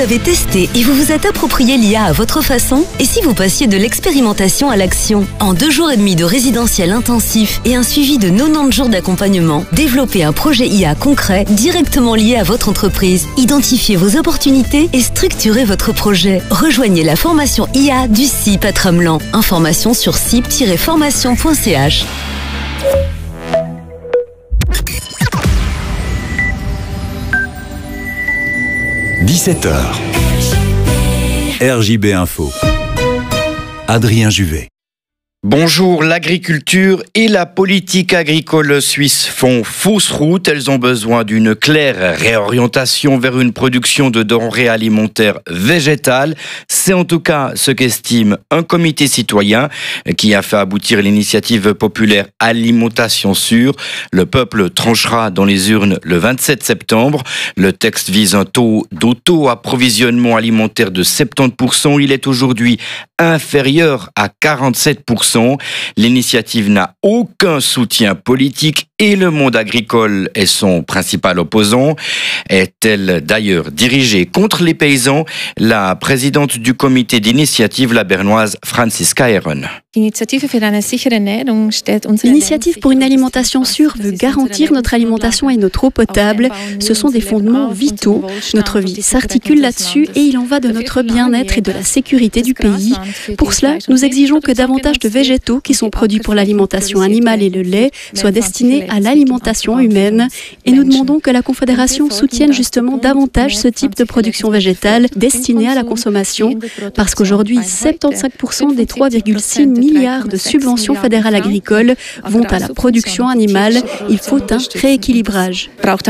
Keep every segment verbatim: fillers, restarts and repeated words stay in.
Vous avez testé et vous vous êtes approprié l'I A à votre façon? Et si vous passiez de l'expérimentation à l'action? En deux jours et demi de résidentiel intensif et un suivi de quatre-vingt-dix jours d'accompagnement, développez un projet I A concret directement lié à votre entreprise. Identifiez vos opportunités et structurez votre projet. Rejoignez la formation I A du C I P à Tramelan. Information sur c i p tiret formation point c h. dix-sept heures. R J B Info. Adrien Juvet. Bonjour, l'agriculture et la politique agricole suisse font fausse route. Elles ont besoin d'une claire réorientation vers une production de denrées alimentaires végétales. C'est en tout cas ce qu'estime un comité citoyen qui a fait aboutir l'initiative populaire Alimentation Sûre. Le peuple tranchera dans les urnes le vingt-sept septembre. Le texte vise un taux d'auto-approvisionnement alimentaire de soixante-dix pour cent. Il est aujourd'hui inférieur à quarante-sept pour cent. L'initiative n'a aucun soutien politique et le monde agricole est son principal opposant. Est-elle d'ailleurs dirigée contre les paysans? La présidente du comité d'initiative, la bernoise Franziska Ehren. L'initiative pour une alimentation sûre veut garantir notre alimentation et notre eau potable. Ce sont des fondements vitaux. Notre vie s'articule là-dessus et il en va de notre bien-être et de la sécurité du pays. Pour cela, nous exigeons que davantage de végétaux qui sont produits pour l'alimentation animale et le lait soient destinés à l'alimentation humaine. Et nous demandons que la Confédération soutienne justement davantage ce type de production végétale destinée à la consommation. Parce qu'aujourd'hui, soixante-quinze pour cent des trois virgule six milliards de subventions fédérales agricoles vont à la production animale. Il faut un rééquilibrage.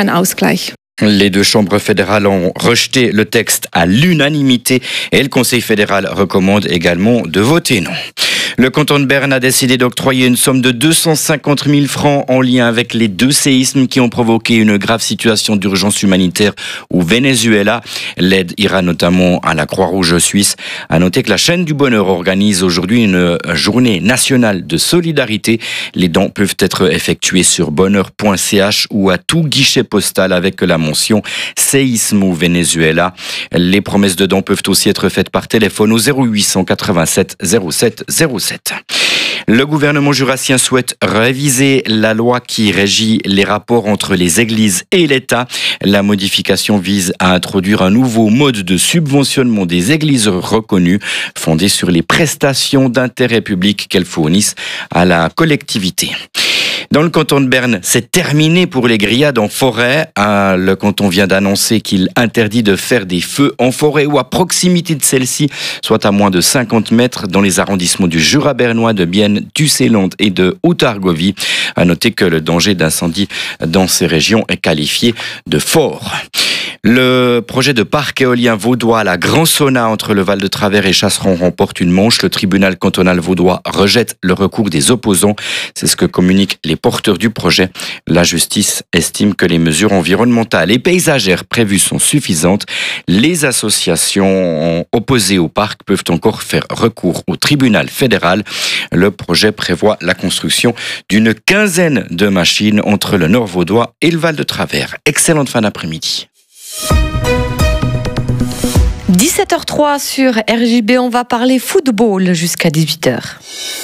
Les deux chambres fédérales ont rejeté le texte à l'unanimité et le Conseil fédéral recommande également de voter non. Le canton de Berne a décidé d'octroyer une somme de deux cent cinquante mille francs en lien avec les deux séismes qui ont provoqué une grave situation d'urgence humanitaire au Venezuela. L'aide ira notamment à la Croix-Rouge suisse. À noter que la chaîne du bonheur organise aujourd'hui une journée nationale de solidarité. Les dons peuvent être effectués sur bonheur point c h ou à tout guichet postal avec la mention séisme au Venezuela. Les promesses de dons peuvent aussi être faites par téléphone au zéro huit cent quatre-vingt-sept zéro sept zéro sept. Le gouvernement jurassien souhaite réviser la loi qui régit les rapports entre les églises et l'État. La modification vise à introduire un nouveau mode de subventionnement des églises reconnues, fondé sur les prestations d'intérêt public qu'elles fournissent à la collectivité. Dans le canton de Berne, c'est terminé pour les grillades en forêt. Le canton vient d'annoncer qu'il interdit de faire des feux en forêt ou à proximité de celle-ci, soit à moins de cinquante mètres dans les arrondissements du Jura bernois, de Bienne, d'Ucéland et de Haute-Argovie. À noter que le danger d'incendie dans ces régions est qualifié de fort. Le projet de parc éolien vaudois à la Grand Sauna entre le Val de Travers et Chasseron remporte une manche. Le tribunal cantonal vaudois rejette le recours des opposants. C'est ce que communiquent les porteurs du projet. La justice estime que les mesures environnementales et paysagères prévues sont suffisantes. Les associations opposées au parc peuvent encore faire recours au tribunal fédéral. Le projet prévoit la construction d'une quinzaine de machines entre le Nord vaudois et le Val de Travers. Excellente fin d'après-midi. dix-sept heures zéro trois sur R J B, on va parler football jusqu'à dix-huit heures.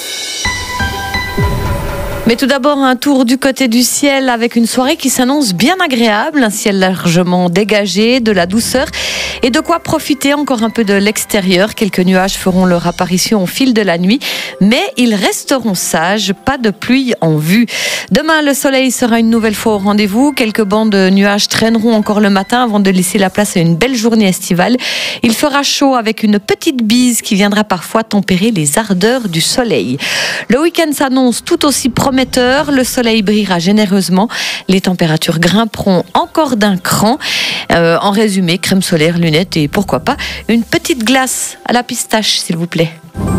Mais tout d'abord, un tour du côté du ciel avec une soirée qui s'annonce bien agréable. Un ciel largement dégagé, de la douceur et de quoi profiter encore un peu de l'extérieur. Quelques nuages feront leur apparition au fil de la nuit, mais ils resteront sages. Pas de pluie en vue. Demain, le soleil sera une nouvelle fois au rendez-vous. Quelques bancs de nuages traîneront encore le matin avant de laisser la place à une belle journée estivale. Il fera chaud avec une petite bise qui viendra parfois tempérer les ardeurs du soleil. Le week-end s'annonce tout aussi prometteur. Le soleil brillera généreusement. Les températures grimperont encore d'un cran. Euh, en résumé, crème solaire, lunettes et pourquoi pas une petite glace à la pistache, s'il vous plaît.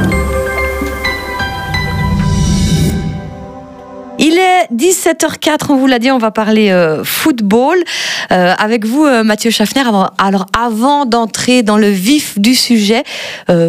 Il est dix-sept heures zéro quatre, on vous l'a dit, on va parler euh, football euh, avec vous, euh, Mathieu Schaffner. Alors, avant d'entrer dans le vif du sujet, euh,